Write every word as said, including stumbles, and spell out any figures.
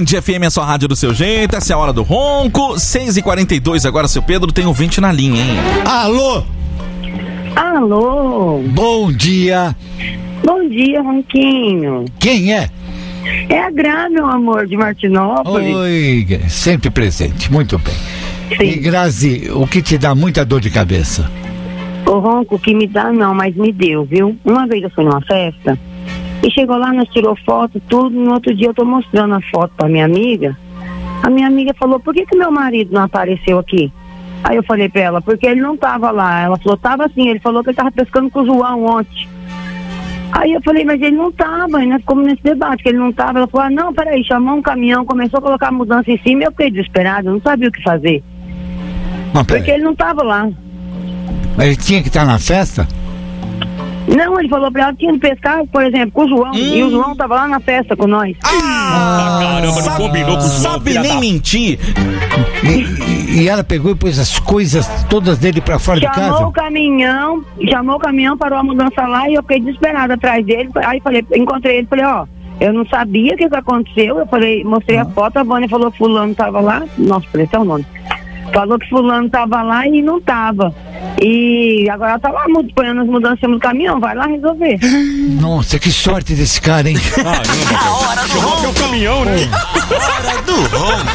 Band F M, a sua rádio do seu jeito. Essa é a hora do ronco. seis e quarenta e dois agora, seu Pedro. Tem ouvinte na linha, hein? Alô? Alô? Bom dia. Bom dia, Ronquinho. Quem é? É a Gra, meu amor, de Martinópolis. Oi, sempre presente, muito bem. Sim. E Grazi, o que te dá muita dor de cabeça? O ronco que me dá não, mas me deu, viu? Uma vez eu fui numa festa e chegou lá, nós tirou foto, tudo. No outro dia eu tô mostrando a foto pra minha amiga. A minha amiga falou, por que que meu marido não apareceu aqui? Aí eu falei pra ela, porque ele não tava lá. Ela falou, tava sim, ele falou que ele tava pescando com o João ontem. Aí eu falei, mas ele não tava, e nós ficamos nesse debate, que ele não tava. Ela falou, ah, não, peraí, chamou um caminhão, começou a colocar a mudança em cima e eu fiquei desesperado, eu não sabia o que fazer. Não, porque ele não tava lá. Mas ele tinha que estar na festa? Não, ele falou pra ela que tinha que pescar, por exemplo, com o João, hum. e o João tava lá na festa com nós. Ah, ah caramba, não combinou com o João. Sabe nem da... mentir. E, e ela pegou e pôs as coisas todas dele pra fora chamou de casa? Chamou o caminhão, chamou o caminhão, parou a mudança lá e eu fiquei desesperada atrás dele. Aí falei, encontrei ele, falei, ó, eu não sabia o que, que aconteceu. Eu falei, mostrei ah. a foto, a Vânia falou que fulano tava lá. Nossa, falei, esse é o nome. Falou que fulano tava lá e não tava. E agora ela tá lá ponhando as mudanças no caminhão, vai lá resolver. Nossa, que sorte desse cara, hein? Ah, a hora do ronco. Chamou que é o caminhão, né? Hora do ronco.